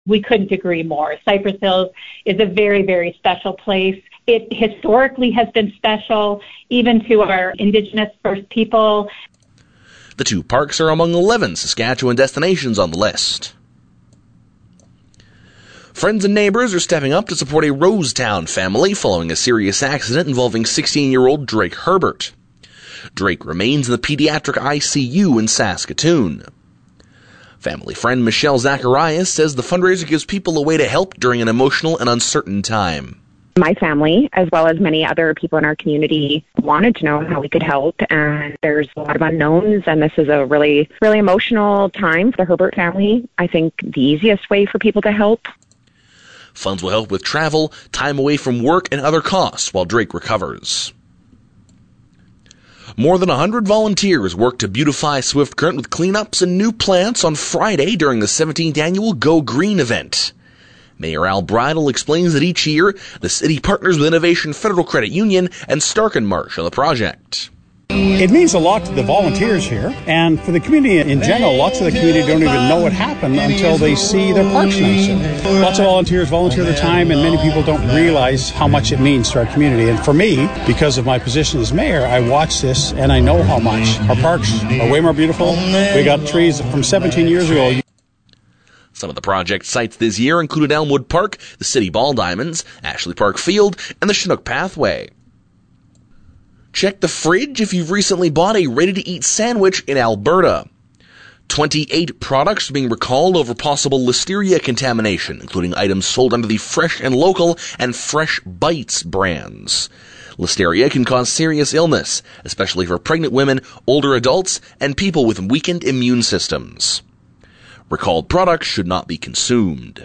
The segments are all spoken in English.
We couldn't agree more. Cypress Hills is a very, very special place. It historically has been special, even to our Indigenous First People. The two parks are among 11 Saskatchewan destinations on the list. Friends and neighbors are stepping up to support a Rosetown family following a serious accident involving 16-year-old Drake Herbert. Drake remains in the pediatric ICU in Saskatoon. Family friend Michelle Zacharias says the fundraiser gives people a way to help during an emotional and uncertain time. My family, as well as many other people in our community, wanted to know how we could help, and there's a lot of unknowns, and this is a really, really emotional time for the Herbert family. I think the easiest way for people to help. Funds will help with travel, time away from work, and other costs while Drake recovers. More than 100 volunteers worked to beautify Swift Current with cleanups and new plants on Friday during the 17th annual Go Green event. Mayor Al Bridle explains that each year, the city partners with Innovation Federal Credit Union and Stark & Marsh on the project. It means a lot to the volunteers here, and for the community in general. Lots of the community don't even know what happened until they see their parks nicer. Lots of volunteers volunteer their time, and many people don't realize how much it means to our community. And for me, because of my position as mayor, I watch this and I know how much. Our parks are way more beautiful. We got trees from 17 years ago. Some of the project sites this year included Elmwood Park, the City Ball Diamonds, Ashley Park Field, and the Chinook Pathway. Check the fridge if you've recently bought a ready-to-eat sandwich in Alberta. 28 products are being recalled over possible listeria contamination, including items sold under the Fresh and Local and Fresh Bites brands. Listeria can cause serious illness, especially for pregnant women, older adults, and people with weakened immune systems. Recalled products should not be consumed.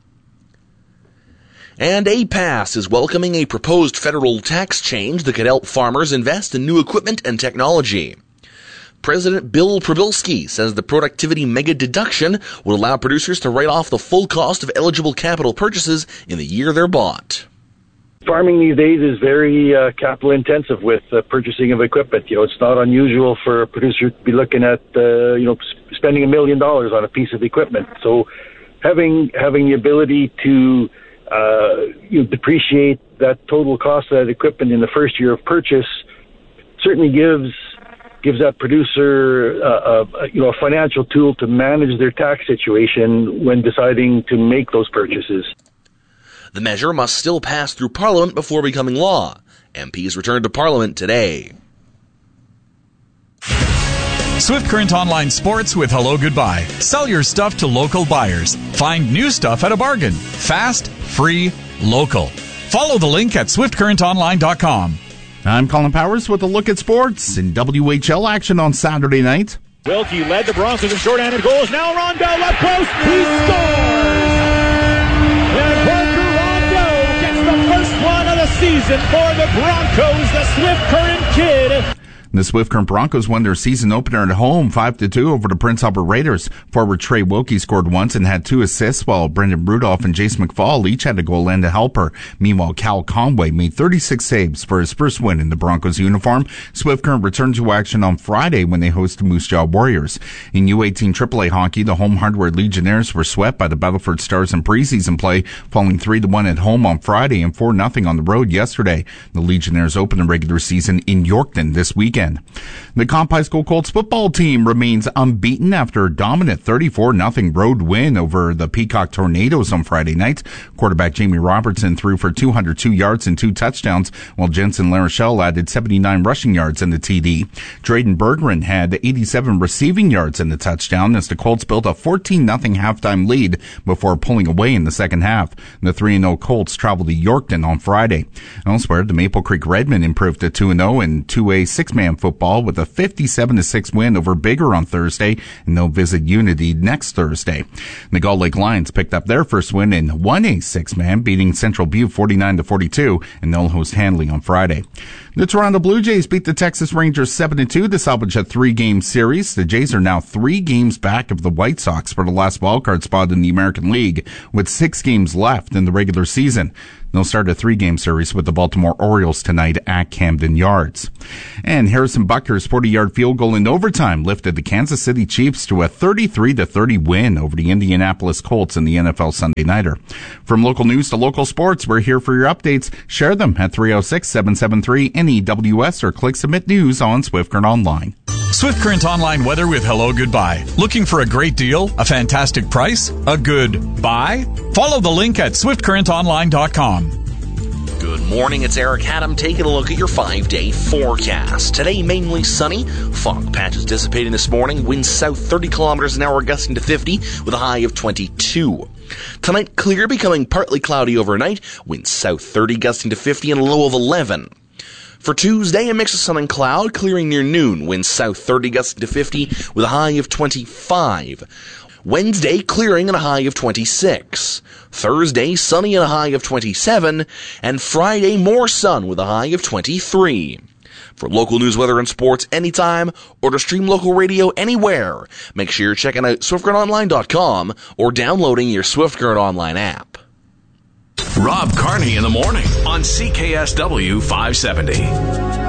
And APAS is welcoming a proposed federal tax change that could help farmers invest in new equipment and technology. President Bill Prabilski says the productivity mega deduction will allow producers to write off the full cost of eligible capital purchases in the year they're bought. Farming these days is very capital intensive with purchasing of equipment. It's not unusual for a producer to be looking at spending $1 million on a piece of equipment. So having the ability to depreciate that total cost of that equipment in the first year of purchase certainly gives that producer a financial tool to manage their tax situation when deciding to make those purchases. The measure must still pass through Parliament before becoming law. MPs return to Parliament today. Swift Current Online Sports with Hello Goodbye. Sell your stuff to local buyers. Find new stuff at a bargain. Fast, free, local. Follow the link at swiftcurrentonline.com. I'm Colin Powers with a look at sports in WHL action on Saturday night. Wilkie led the Broncos in short-handed goals. Now Rondeau left post. He scores! And Parker Rondeau gets the first one of the season for the Broncos, the Swift Current kid. The Swift Current Broncos won their season opener at home 5-2 over the Prince Albert Raiders. Forward Trey Wilkie scored once and had 2 assists, while Brendan Rudolph and Jason McFall each had a goal and a helper. Meanwhile, Cal Conway made 36 saves for his first win in the Broncos uniform. Swift Current returned to action on Friday when they host the Moose Jaw Warriors. In U18 AAA hockey, the home Hardware Legionnaires were swept by the Battleford Stars in preseason play, falling 3-1 at home on Friday and 4-0 on the road yesterday. The Legionnaires open the regular season in Yorkton this weekend. The Comp High School Colts football team remains unbeaten after a dominant 34-0 road win over the Peacock Tornadoes on Friday night. Quarterback Jamie Robertson threw for 202 yards and 2 touchdowns, while Jensen LaRochelle added 79 rushing yards and a TD. Drayden Bergeron had 87 receiving yards and a touchdown as the Colts built a 14-0 halftime lead before pulling away in the second half. The 3-0 Colts traveled to Yorkton on Friday. Elsewhere, the Maple Creek Redmen improved to 2-0 in 2A six-man football with a 57-6 win over Bigger on Thursday, and they'll visit Unity next Thursday. The Gull Lake Lions picked up their first win in 1A six-man, beating Central Butte 49-42, and they'll host Handley on Friday. The Toronto Blue Jays beat the Texas Rangers 7-2 to salvage a 3-game series. The Jays are now 3 games back of the White Sox for the last wildcard spot in the American League, with 6 games left in the regular season. They'll start a 3-game series with the Baltimore Orioles tonight at Camden Yards. And Harrison Butker's 40-yard field goal in overtime lifted the Kansas City Chiefs to a 33-30 win over the Indianapolis Colts in the NFL Sunday Nighter. From local news to local sports, we're here for your updates. Share them at 306-773-NEWS or click Submit News on Swift Current Online. Swift Current Online weather with Hello Goodbye. Looking for a great deal, a fantastic price, a good buy? Follow the link at swiftcurrentonline.com. Good morning, it's Eric Haddam taking a look at your 5-day forecast. Today, mainly sunny. Fog patches dissipating this morning. Winds south 30 kilometers an hour, gusting to 50 with a high of 22. Tonight, clear, becoming partly cloudy overnight. Winds south 30, gusting to 50 and a low of 11. For Tuesday, a mix of sun and cloud, clearing near noon. Winds south 30, gusting to 50 with a high of 25. Wednesday, clearing and a high of 26. Thursday, sunny and a high of 27. And Friday, more sun with a high of 23. For local news, weather, and sports anytime, or to stream local radio anywhere, make sure you're checking out SwiftCurrentOnline.com or downloading your Swift Current Online app. Rob Carney in the morning on CKSW 570.